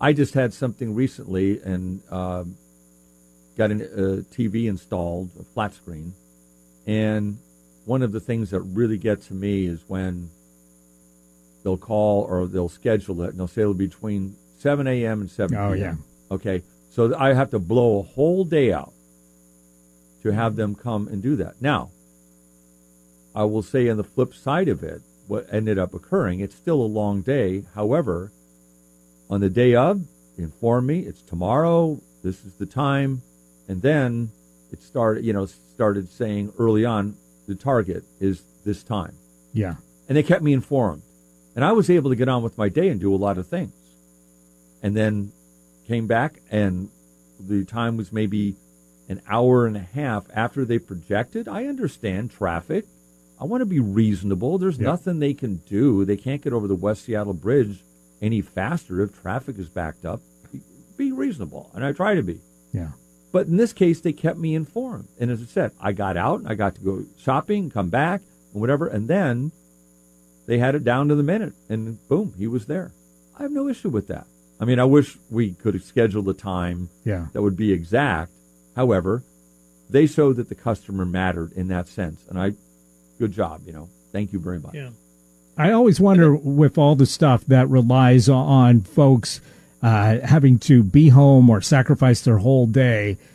I just had something recently and got a TV installed, a flat screen, and one of the things that really get to me is when they'll call or they'll schedule it, and they'll say it'll be between 7 a.m. and 7 p.m. Oh, yeah. Okay, so I have to blow a whole day out to have them come and do that. Now, I will say on the flip side of it, what ended up occurring, it's still a long day. However, on the day of, inform me, it's tomorrow, this is the time, and then it started saying early on, the target is this time. Yeah. And they kept me informed. And I was able to get on with my day and do a lot of things. And then came back, and the time was maybe an hour and a half after they projected. I understand traffic. I want to be reasonable. There's nothing they can do. They can't get over the West Seattle Bridge any faster if traffic is backed up. Be reasonable. And I try to be. Yeah. But in this case, they kept me informed. And as I said, I got out, and I got to go shopping, come back, and whatever. And then they had it down to the minute, and boom, he was there. I have no issue with that. I mean, I wish we could have scheduled a time that would be exact. However, they showed that the customer mattered in that sense. And good job, Thank you very much. Yeah. I always wonder with all the stuff that relies on folks having to be home or sacrifice their whole day,